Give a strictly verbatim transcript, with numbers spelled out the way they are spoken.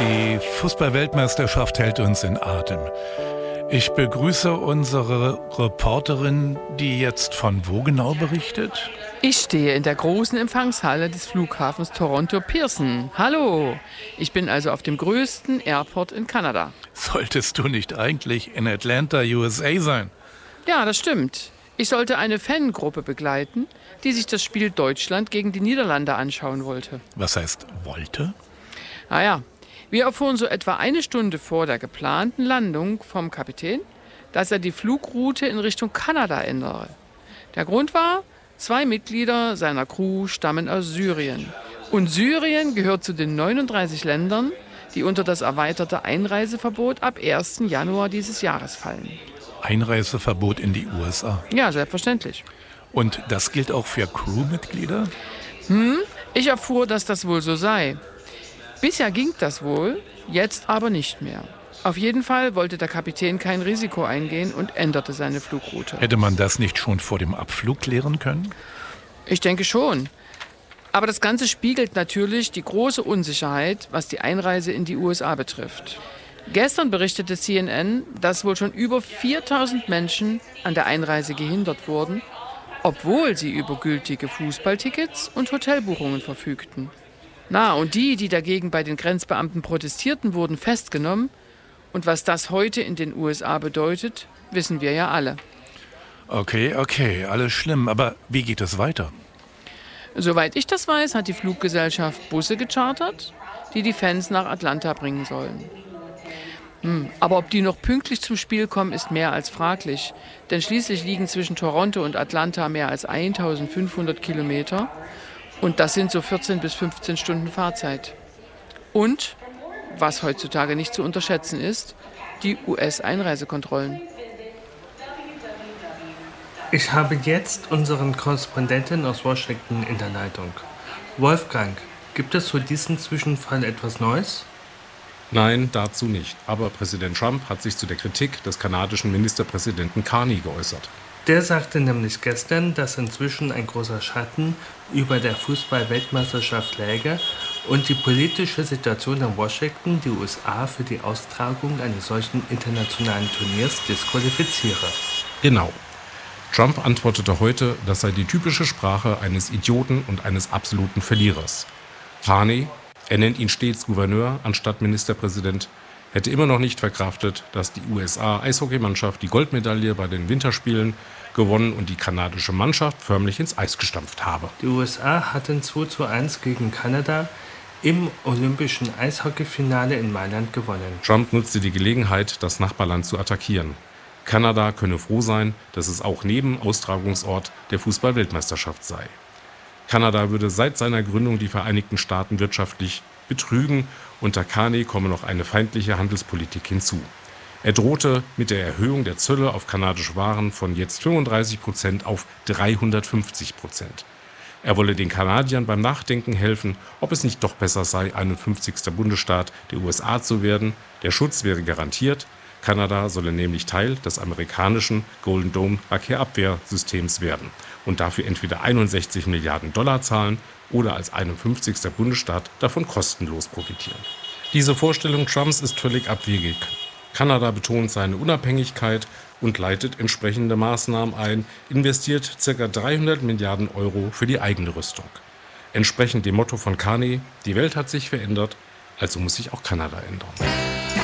Die Fußball-Weltmeisterschaft hält uns in Atem. Ich begrüße unsere Reporterin, die jetzt von wo genau berichtet? Ich stehe in der großen Empfangshalle des Flughafens Toronto Pearson. Hallo, ich bin also auf dem größten Airport in Kanada. Solltest du nicht eigentlich in Atlanta, U S A sein? Ja, das stimmt. Ich sollte eine Fangruppe begleiten, die sich das Spiel Deutschland gegen die Niederlande anschauen wollte. Was heißt wollte? Ah ja, wir erfuhren so etwa eine Stunde vor der geplanten Landung vom Kapitän, dass er die Flugroute in Richtung Kanada ändere. Der Grund war, zwei Mitglieder seiner Crew stammen aus Syrien. Und Syrien gehört zu den neununddreißig Ländern, die unter das erweiterte Einreiseverbot ab ersten Januar dieses Jahres fallen. Einreiseverbot in die U S A? Ja, selbstverständlich. Und das gilt auch für Crewmitglieder? Hm, ich erfuhr, dass das wohl so sei. Bisher ging das wohl, jetzt aber nicht mehr. Auf jeden Fall wollte der Kapitän kein Risiko eingehen und änderte seine Flugroute. Hätte man das nicht schon vor dem Abflug klären können? Ich denke schon. Aber das Ganze spiegelt natürlich die große Unsicherheit, was die Einreise in die U S A betrifft. Gestern berichtete C N N, dass wohl schon über viertausend Menschen an der Einreise gehindert wurden, obwohl sie über gültige Fußballtickets und Hotelbuchungen verfügten. Na, und die, die dagegen bei den Grenzbeamten protestierten, wurden festgenommen. Und was das heute in den U S A bedeutet, wissen wir ja alle. Okay, okay, alles schlimm. Aber wie geht es weiter? Soweit ich das weiß, hat die Fluggesellschaft Busse gechartert, die die Fans nach Atlanta bringen sollen. Hm, aber ob die noch pünktlich zum Spiel kommen, ist mehr als fraglich. Denn schließlich liegen zwischen Toronto und Atlanta mehr als eintausendfünfhundert Kilometer. Und das sind so vierzehn bis fünfzehn Stunden Fahrzeit. Und, was heutzutage nicht zu unterschätzen ist, die U S-Einreisekontrollen. Ich habe jetzt unseren Korrespondenten aus Washington in der Leitung. Wolfgang, gibt es zu diesem Zwischenfall etwas Neues? Nein, dazu nicht. Aber Präsident Trump hat sich zu der Kritik des kanadischen Ministerpräsidenten Carney geäußert. Der sagte nämlich gestern, dass inzwischen ein großer Schatten über der Fußball-Weltmeisterschaft läge und die politische Situation in Washington die U S A für die Austragung eines solchen internationalen Turniers disqualifiziere. Genau. Trump antwortete heute, das sei die typische Sprache eines Idioten und eines absoluten Verlierers. Carney, er nennt ihn stets Gouverneur anstatt Ministerpräsident, hätte immer noch nicht verkraftet, dass die U S A-Eishockeymannschaft die Goldmedaille bei den Winterspielen gewonnen und die kanadische Mannschaft förmlich ins Eis gestampft habe. Die U S A hatten zwei zu eins gegen Kanada im olympischen Eishockeyfinale in Mailand gewonnen. Trump nutzte die Gelegenheit, das Nachbarland zu attackieren. Kanada könne froh sein, dass es auch neben Austragungsort der Fußball-Weltmeisterschaft sei. Kanada würde seit seiner Gründung die Vereinigten Staaten wirtschaftlich betrügen. Unter Carney komme noch eine feindliche Handelspolitik hinzu. Er drohte mit der Erhöhung der Zölle auf kanadische Waren von jetzt fünfunddreißig Prozent auf dreihundertfünfzig Prozent. Er wolle den Kanadiern beim Nachdenken helfen, ob es nicht doch besser sei, einundfünfzigster Bundesstaat der U S A zu werden. Der Schutz wäre garantiert. Kanada solle nämlich Teil des amerikanischen Golden Dome Raketabwehrsystems werden und dafür entweder einundsechzig Milliarden Dollar zahlen oder als einundfünfzigster Bundesstaat davon kostenlos profitieren. Diese Vorstellung Trumps ist völlig abwegig. Kanada betont seine Unabhängigkeit und leitet entsprechende Maßnahmen ein, investiert ca. dreihundert Milliarden Euro für die eigene Rüstung. Entsprechend dem Motto von Carney, die Welt hat sich verändert, also muss sich auch Kanada ändern.